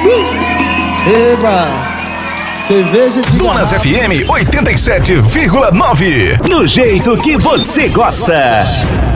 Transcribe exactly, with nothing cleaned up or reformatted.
Eba! Cerveja de Dunas garrafa. F M oitenta e sete vírgula nove. Do jeito que você gosta.